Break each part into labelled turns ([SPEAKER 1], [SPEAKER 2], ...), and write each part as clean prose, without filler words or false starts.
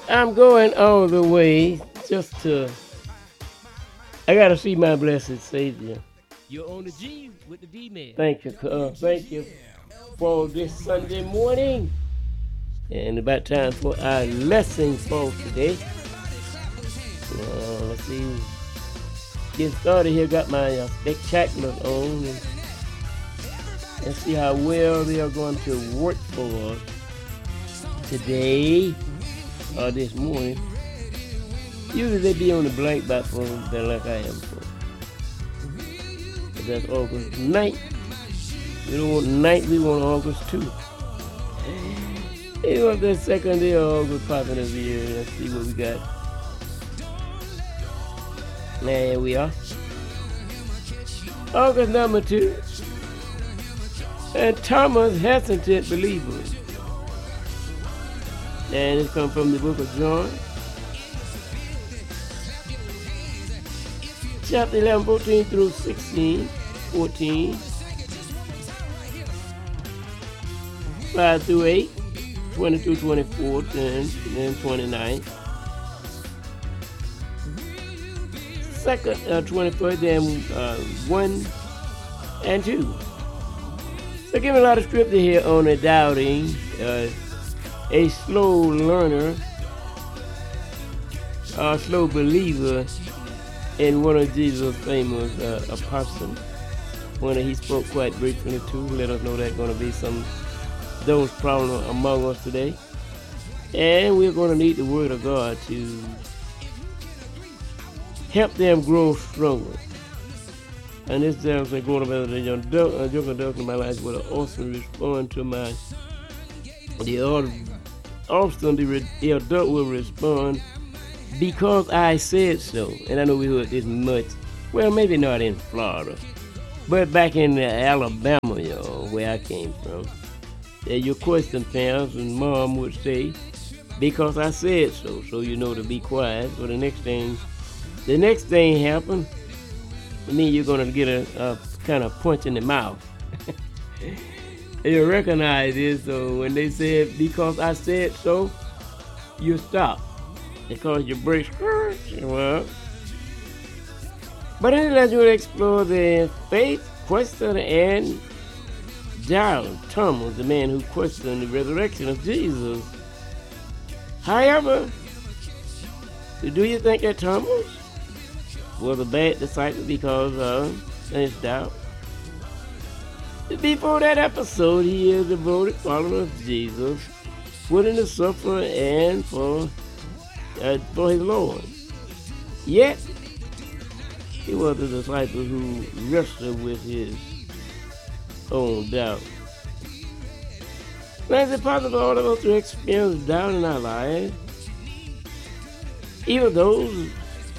[SPEAKER 1] I'm going all the way just to. I gotta see my blessed Savior.
[SPEAKER 2] You're on the G with the D-man.
[SPEAKER 1] Thank you for this Sunday morning. And about time for our lesson for today. Let's see. Get started here. Got my spectacular on. And let's see how well they are going to work for us today or this morning. Usually they be on the blank by phone like I am. But that's August 9th. We don't want 9th, we want August 2. We want the second day of August popping up here. Let's see what we got. There we are. August number 2. And Thomas hesitant believers. And it comes from the book of John. Chapter 11, 14 through 16, 14, 5 through 8, 20 through 24, 10, and then 29. Second, 21st, then 1 and 2. So give me a lot of scripture here on the doubting, a slow learner, a slow believer, in one of Jesus' famous apostles, when he spoke quite briefly too, let us know there's going to be some those problems among us today. And we're going to need the Word of God to help them grow stronger. And this time I'm going about the young adult in my life with an awesome respond to the adult will respond because I said so. And I know we heard this much. Well, maybe not in Florida, but back in Alabama, where I came from. Your question parents and mom would say, because I said so. So you know to be quiet. So the next thing happened. I mean, you're going to get a kind of punch in the mouth. You recognize this. So when they said, because I said so, you stop. Because your brakes, well. But anyway, you will explore the faith, question, and doubt. Thomas, the man who questioned the resurrection of Jesus. However, do you think that Thomas was a bad disciple because of his doubt? Before that episode, he is a devoted follower of Jesus, willing to suffer and for his Lord. Yet, he was a disciple who wrestled with his own doubt. Now, is it possible for all of us to experience doubt in our lives? Even those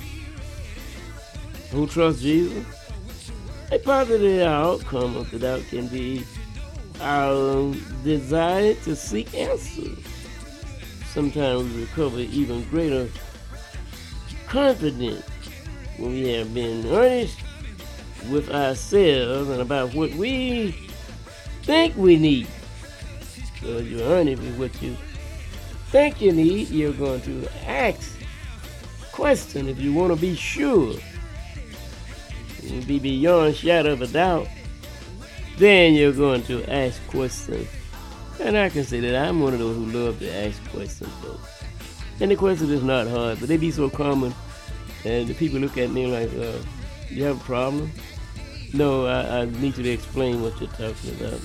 [SPEAKER 1] who trust Jesus? A positive outcome of the doubt can be our desire to seek answers. Sometimes we recover even greater confidence when we have been honest with ourselves and about what we think we need. So if you're honest with what you think you need, you're going to ask question if you want to be sure. You'll be beyond shadow of a doubt. Then you're going to ask questions. And I can say that I'm one of those who love to ask questions, though. And the question is not hard, but they be so common. And the people look at me like, you have a problem? No, I need you to explain what you're talking about.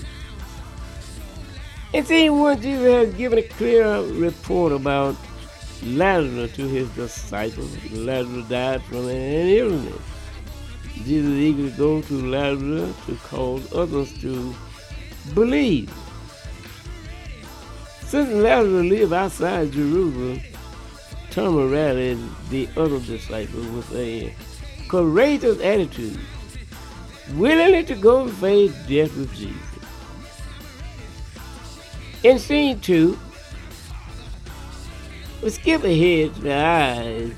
[SPEAKER 1] And see, once Jesus has given a clear report about Lazarus to his disciples, Lazarus died from an illness. Jesus eagerly goes to Lazarus to cause others to believe. Since Lazarus lived outside Jerusalem, Thomas rallied the other disciples with a courageous attitude, willingly to go face death with Jesus. In scene 2, we skip ahead to the eyes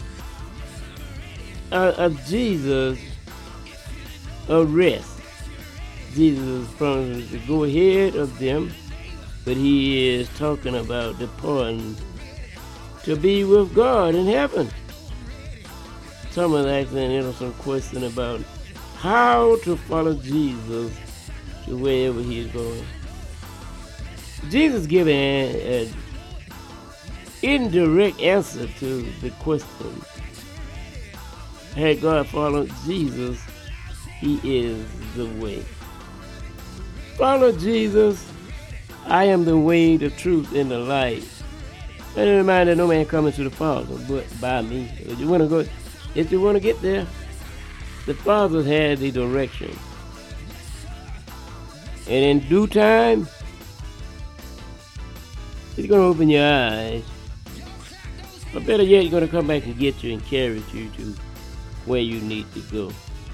[SPEAKER 1] of Jesus' arrest. Jesus promises to go ahead of them, but he is talking about departing to be with God in heaven. Someone asked an innocent question about how to follow Jesus to wherever he is going. Jesus gave an indirect answer to the question. Had God followed Jesus, he is the way. Follow Jesus. I am the way, the truth, and the life. And a reminder, no man coming to the Father but by me. If you want to get there, the Father had the direction. And in due time, he's going to open your eyes. Or better yet, he's going to come back and get you and carry you to where you need to go.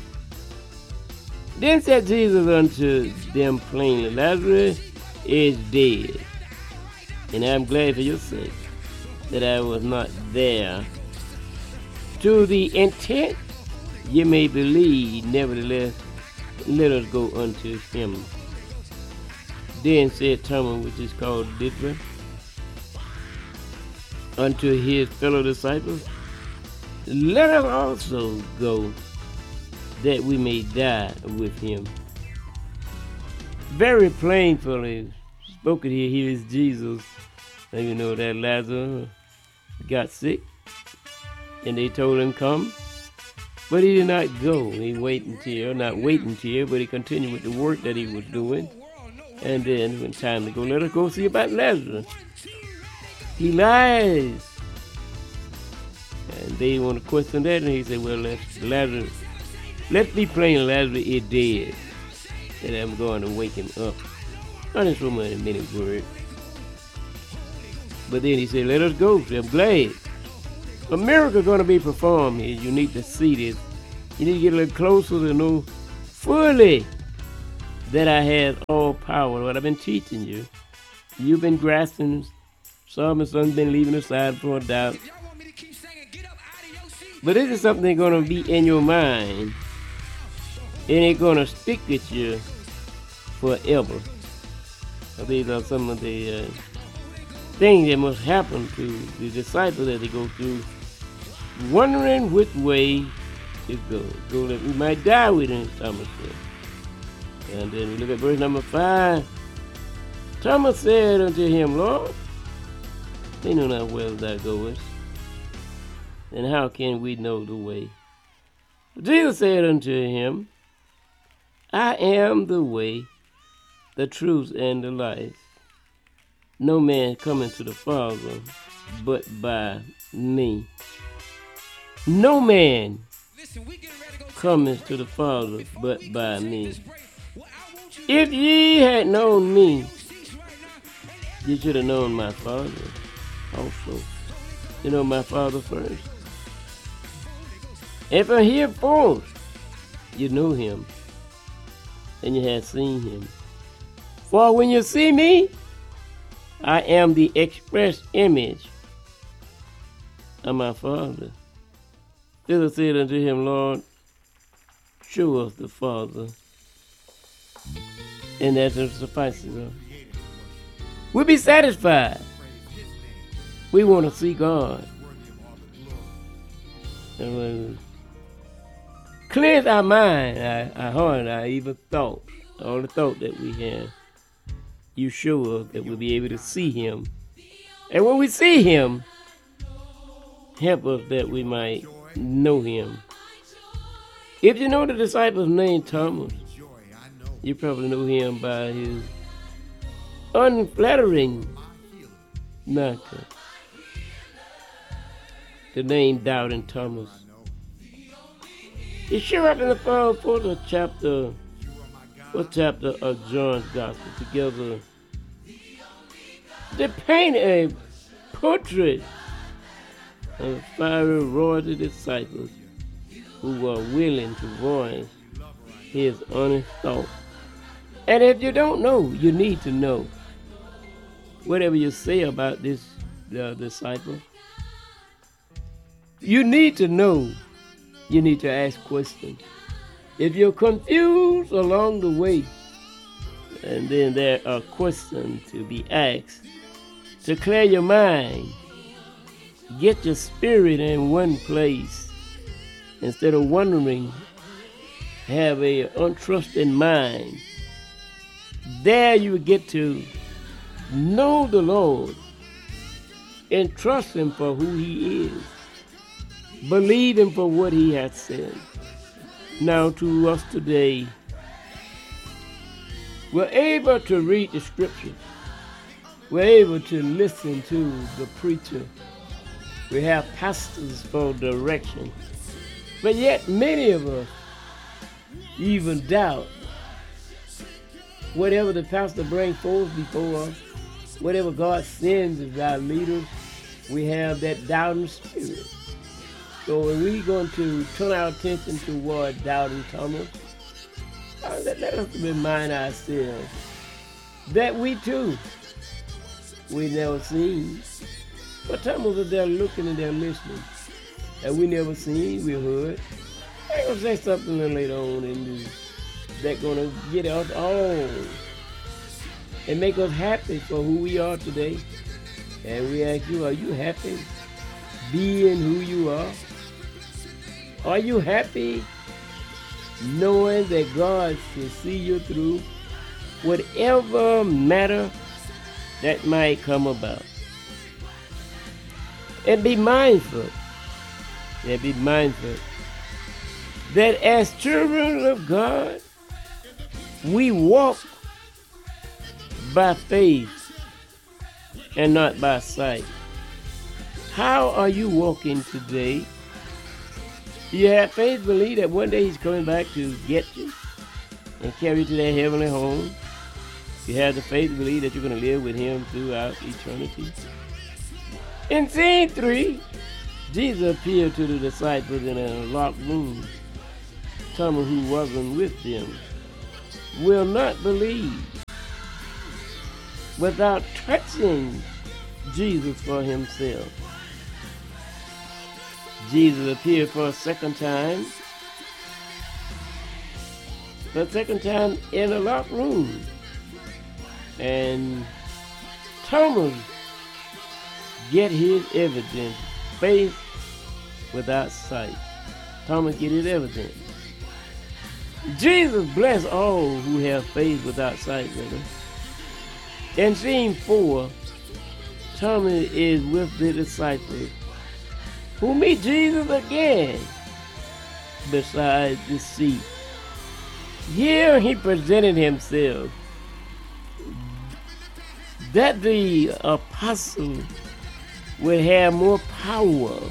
[SPEAKER 1] Then said Jesus unto them plainly, Lazarus is dead. And I'm glad for your sake that I was not there. To the intent you may believe, nevertheless, let us go unto him. Then said Thomas, which is called Didymus, unto his fellow disciples, let us also go, that we may die with him. Very plainly spoken here, here is Jesus. And you know that Lazarus got sick, and they told him come, but he did not go. He not wait until, but he continued with the work that he was doing. And then when time to go, let us go see about Lazarus. He lies. And they want to question that, and he said, well, let's be plain, Lazarus is dead. And I'm going to wake him up. Not in so many words. But then he said, let us go. I'm glad. A miracle going to be performed here. You need to see this. You need to get a little closer to know fully that I have all power. What I've been teaching you. You've been grasping. Some and some been leaving aside for a doubt. But this is something going to be in your mind. And it's going to stick with you forever. So these are some of the things that must happen to the disciples as they go through, wondering which way to go. So that we might die with him, Thomas said. And then we look at verse number 5. Thomas said unto him, Lord, they know not where thou goest, and how can we know the way? Jesus said unto him, I am the way, the truth, and the life. No man cometh to the Father but by me. No man cometh to the Father but by me. If ye had known me, you should have known my Father also. You know my Father first. And from hereforth, you know him, and you have seen him. For when you see me, I am the express image of my Father. Philip said unto him, Lord, show us the Father, and that suffices us. We'll be satisfied. We want to see God. And cleanse our mind, our heart, our evil thoughts, all the thought that we have. You show us that we'll be able to see him. And when we see him, help us that we might know him. If you know the disciple's name, Thomas, you probably know him by his unflattering knocker. The name Doubting Thomas. It sure up in the fourth chapter of John's Gospel together. They paint a portrait of fiery royalty disciples who were willing to voice his honest thought. And if you don't know, you need to know. Whatever you say about this disciple, you need to know. You need to ask questions. If you're confused along the way, and then there are questions to be asked to clear your mind, get your spirit in one place instead of wandering. Have a untrusting mind. There you get to know the Lord and trust Him for who He is. Believe Him for what He has said. Now to us today, we're able to read the Scriptures. We're able to listen to the preacher. We have pastors for direction. But yet many of us even doubt whatever the pastor brings forth before us, whatever God sends as our leaders, we have that doubting spirit. So when we're going to turn our attention toward doubting Thomas, let us remind ourselves that we too, we never seen. But Thomas is there looking and they're listening. And we never seen, we heard. I'm going to say something a little later on in this that's going to get us all and make us happy for who we are today. And we ask you, are you happy being who you are? Are you happy knowing that God will see you through whatever matter that might come about? And be mindful that as children of God, we walk by faith and not by sight. How are you walking today? You have faith, believe that one day He's coming back to get you and carry you to that heavenly home. You have the faith, believe that you're going to live with Him throughout eternity. In scene 3, Jesus appeared to the disciples in a locked room. Thomas, who wasn't with them, will not believe without touching Jesus for himself. Jesus appeared for a second time in a locked room. And Thomas get his evidence, faith without sight. Thomas get his evidence. Jesus bless all who have faith without sight, brother. In scene 4, Thomas is with the disciples who meet Jesus again beside the sea. Here he presented himself that the apostle would have more power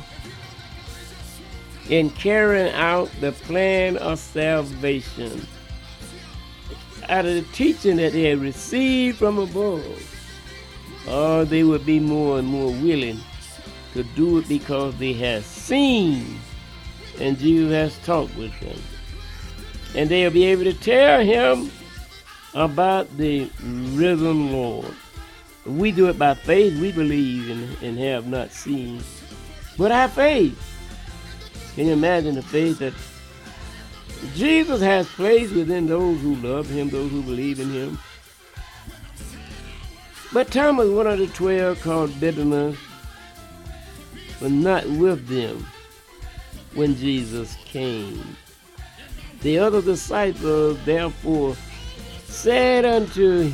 [SPEAKER 1] in carrying out the plan of salvation out of the teaching that they had received from above. Or they would be more and more willing to do it because they have seen and Jesus has talked with them. And they'll be able to tell him about the risen Lord. We do it by faith. We believe and have not seen. But our faith, can you imagine the faith that Jesus has placed within those who love him, those who believe in him? But Thomas, one of the 12, called Didymus, was not with them when Jesus came. The other disciples therefore said unto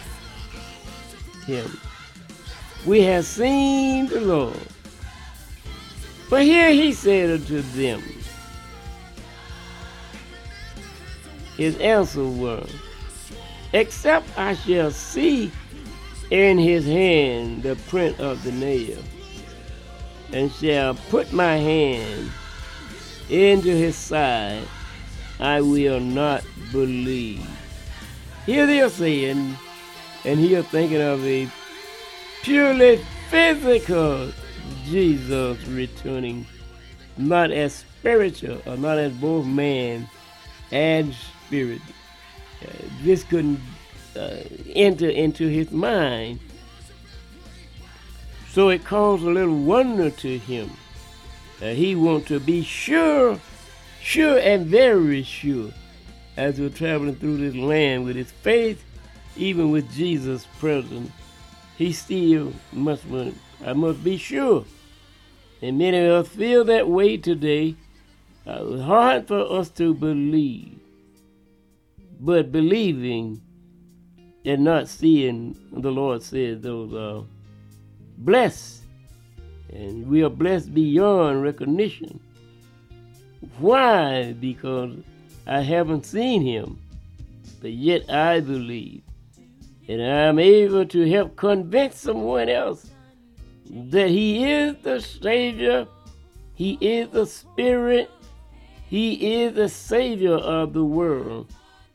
[SPEAKER 1] him, we have seen the Lord. But here he said unto them, his answer was, except I shall see in his hand the print of the nail, and shall put my hand into his side, I will not believe. Here they are saying, and he is thinking of a purely physical Jesus returning, not as spiritual or not as both man and spirit. This couldn't enter into his mind. So it caused a little wonder to him. He wants to be sure and very sure as we're traveling through this land with his faith, even with Jesus present. He still I must be sure And many of us feel that way today. It's hard for us to believe. But believing and not seeing, the Lord says, those are blessed. And we are blessed beyond recognition. Why? Because I haven't seen him, but yet I believe. And I'm able to help convince someone else that he is the Savior, he is the Spirit, he is the Savior of the world.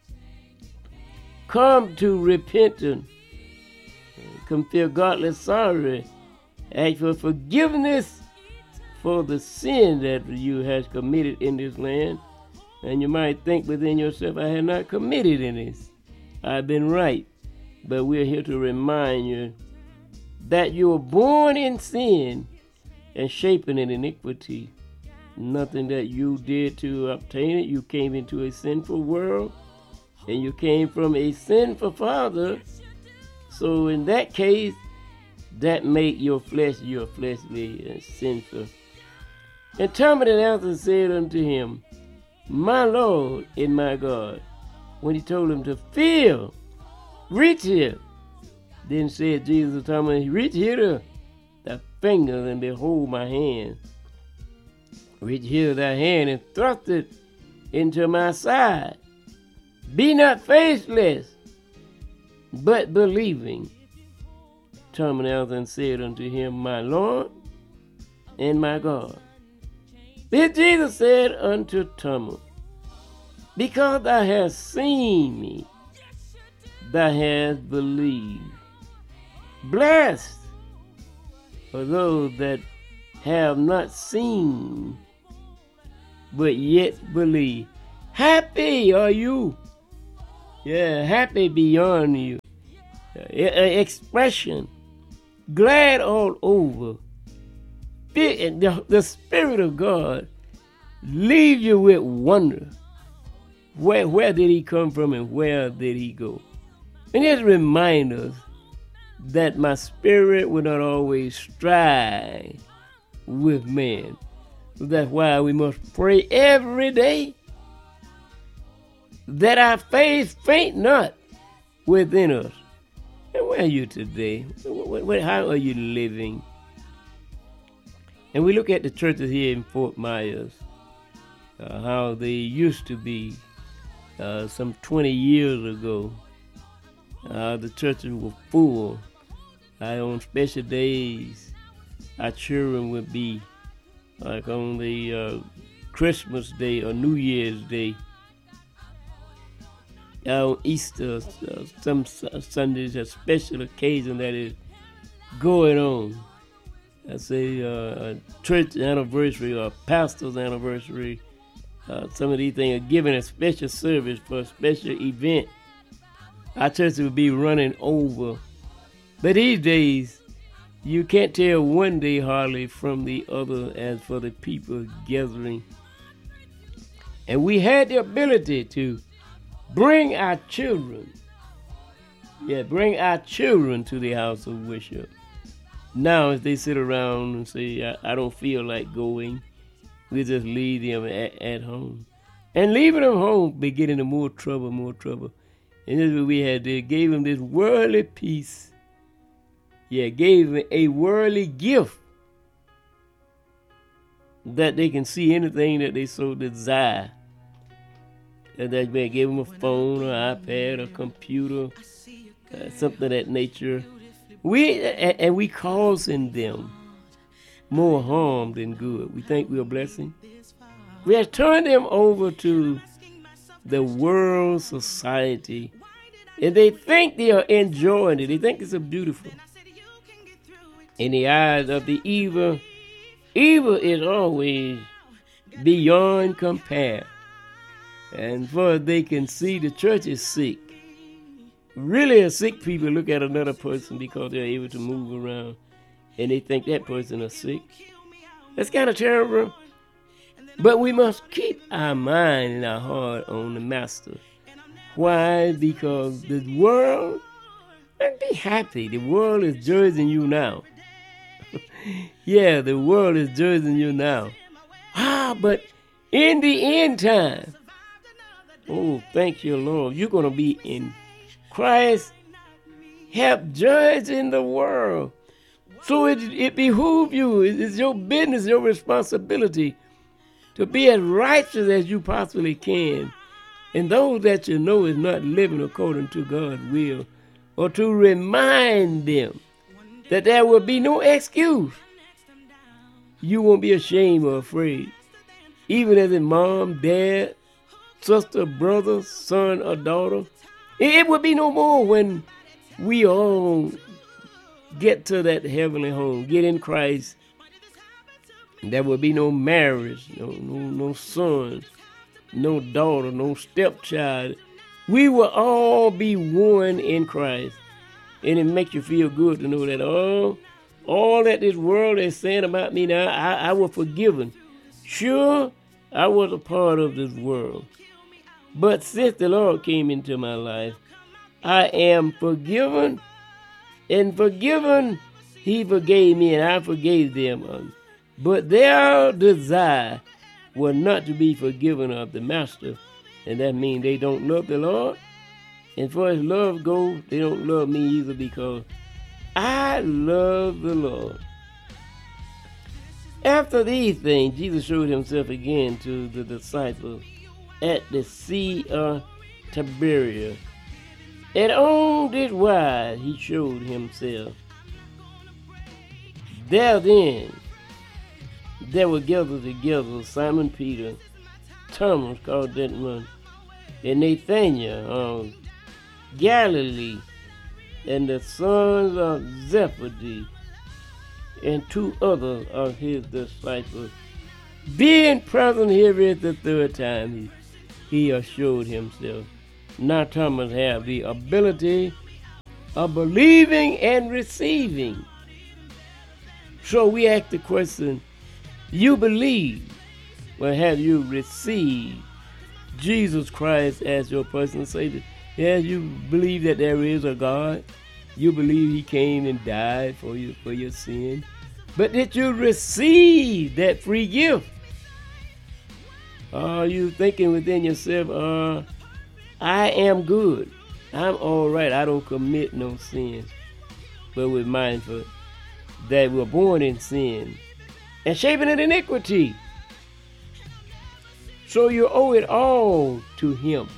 [SPEAKER 1] Come to repentance, confess godly sorrow, ask for forgiveness for the sin that you have committed in this land. And you might think within yourself, I have not committed any. I've been right. But we're here to remind you that you were born in sin and shapen in iniquity. Nothing that you did to obtain it. You came into a sinful world, and you came from a sinful father. So in that case, that made your fleshly and sinful. And Thomas answered said unto him, My Lord and my God. When he told him to feel, reach here. Then said Jesus to Thomas, reach here thy fingers and behold my hand. Reach here thy hand and thrust it into my side. Be not faithless, but believing. Thomas answered and said unto him, My Lord and my God. Then Jesus said unto Thomas, Because thou hast seen me, thou hast believed. Blessed are those that have not seen, but yet believe. Happy are you. Yeah, happy beyond you. Expression. Glad all over. The Spirit of God leaves you with wonder. Where did he come from and where did he go? And just remind us that my spirit will not always strive with man. That's why we must pray every day that our faith faint not within us. And where are you today? How are you living? And we look at the churches here in Fort Myers, how they used to be some 20 years ago. The churches were full. On special days, our children would be like on the Christmas Day or New Year's Day. On Easter, some Sundays, a special occasion that is going on. I say a church anniversary or a pastor's anniversary. Some of these things are giving a special service for a special event. Our church will be running over. But these days, you can't tell one day hardly from the other as for the people gathering. And we had the ability to bring our children to the house of worship. Now, as they sit around and say, I don't feel like going, we just leave them at home. And leaving them home, they get into more trouble. And this is what we had. They gave them this worldly peace. Gave them a worldly gift that they can see anything that they so desire. And that they gave them a phone or iPad or computer, something of that nature. We causing them more harm than good. We think we're a blessing. We have turned them over to the world society, and they think they are enjoying it. They think it's so beautiful. In the eyes of the evil is always beyond compare. And for they can see the church is sick. Really, a sick people look at another person because they're able to move around, and they think that person is sick. That's kind of terrible. But we must keep our mind and our heart on the Master. Why? Because the world, and be happy. The world is judging you now. Yeah, the world is judging you now. But in the end time, oh, thank you, Lord, you're going to be in Christ, help judging the world. So it behooves you, it's your business, your responsibility to be as righteous as you possibly can. And those that you know is not living according to God's will, or to remind them that there will be no excuse. You won't be ashamed or afraid. Even as a mom, dad, sister, brother, son, or daughter. It will be no more when we all get to that heavenly home, get in Christ. There will be no marriage, no son, no daughter, no stepchild. We will all be one in Christ. And it makes you feel good to know that all that this world is saying about me now, I was forgiven. Sure, I was a part of this world. But since the Lord came into my life, I am forgiven. And forgiven, he forgave me and I forgave them. But their desire was not to be forgiven of the Master. And that means they don't love the Lord. And for as love goes, they don't love me either, because I love the Lord. After these things, Jesus showed himself again to the disciples at the Sea of Tiberias. And on this wise he showed himself. There were gathered together Simon Peter, Thomas called Didymus, and Nathanael of Galilee, and the sons of Zebedee, and 2 others of his disciples. Being present here is the 3rd time he assured himself. Now Thomas had the ability of believing and receiving. So we ask the question, you believe, but have you received Jesus Christ as your personal Savior? Yes, you believe that there is a God. You believe he came and died for you, for your sin. But did you receive that free gift? Are you thinking within yourself, I am good, I'm all right, I don't commit no sin? But we're mindful that we're born in sin and shaping in iniquity. So you owe it all to him.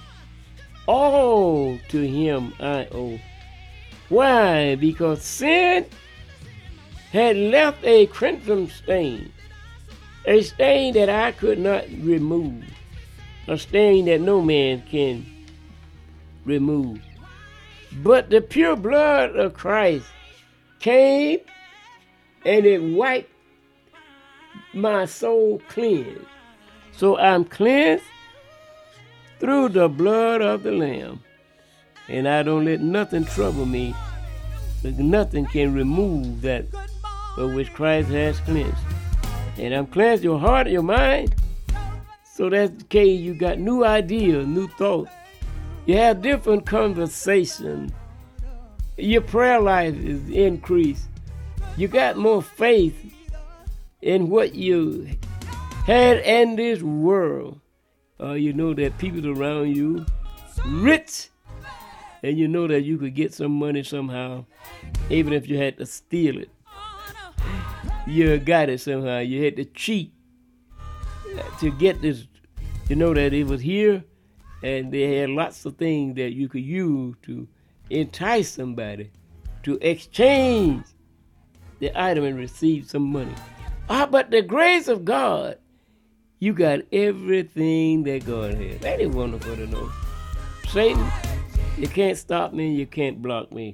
[SPEAKER 1] All to him I owe. Why? Because sin had left a crimson stain, a stain that I could not remove, a stain that no man can remove. But the pure blood of Christ came and it wiped my soul clean. So I'm cleansed through the blood of the Lamb. And I don't let nothing trouble me. Nothing can remove that for which Christ has cleansed. And I'm cleansed your heart and your mind. So that's the case. You got new ideas, new thoughts. You have different conversations. Your prayer life is increased. You got more faith in what you had in this world. You know that people around you rich, and you know that you could get some money somehow, even if you had to steal it. You got it somehow. You had to cheat to get this. You know that it was here, and they had lots of things that you could use to entice somebody to exchange the item and receive some money. But the grace of God, you got everything that God has. That is wonderful to know. Satan, you can't stop me, you can't block me.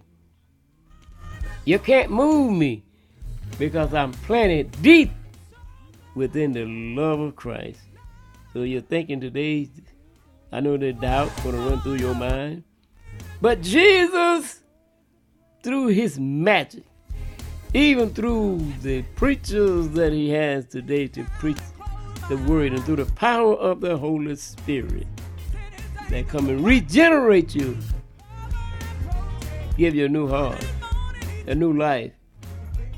[SPEAKER 1] You can't move me, because I'm planted deep within the love of Christ. So you're thinking today, I know the doubt going to run through your mind, but Jesus, through his magic, even through the preachers that he has today to preach the word, and through the power of the Holy Spirit that come and regenerate you, give you a new heart, a new life,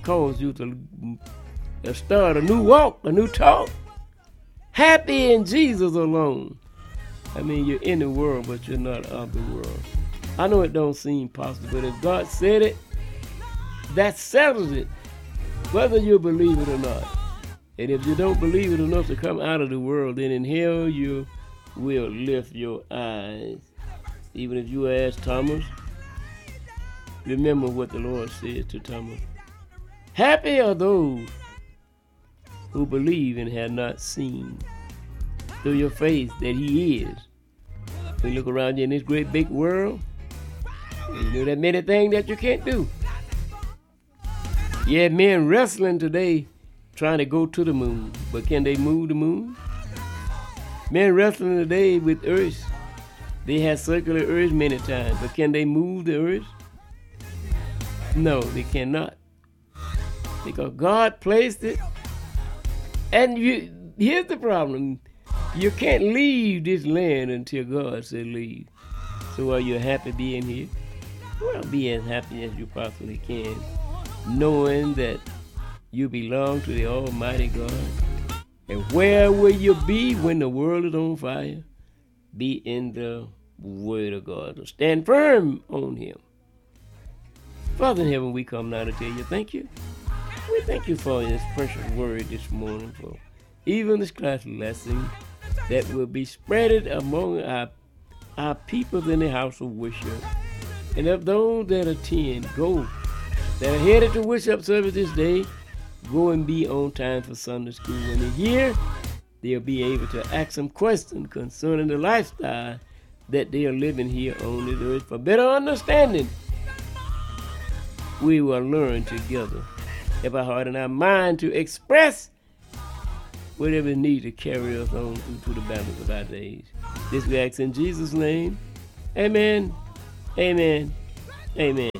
[SPEAKER 1] cause you to start a new walk, a new talk. Happy in Jesus alone. I mean, you're in the world, but you're not of the world. I know it don't seem possible, but if God said it, that settles it, whether you believe it or not. And if you don't believe it enough to come out of the world, then in hell you will lift your eyes. Even if you ask Thomas, remember what the Lord said to Thomas. Happy are those who believe and have not seen, through your faith that he is. When you look around you in this great big world, you know that many things that you can't do. You have men wrestling today trying to go to the moon, but can they move the moon? Men wrestling today with earth. They have circular earth many times, but can they move the earth? No, they cannot. Because God placed it. And here's the problem. You can't leave this land until God said leave. So are you happy being here? Well, be as happy as you possibly can, knowing that you belong to the Almighty God. And where will you be when the world is on fire? Be in the Word of God. Stand firm on Him. Father in heaven, we come now to tell you thank you. We thank you for this precious word this morning, for even this class lesson that will be spread among our people in the house of worship. And of those that attend, that are headed to worship service this day, go and be on time for Sunday school. And in here, they'll be able to ask some questions concerning the lifestyle that they are living here on this earth. For better understanding, we will learn together. Have our heart and our mind to express whatever is needed to carry us on through the balance of our days. This we ask in Jesus' name. Amen. Amen. Amen.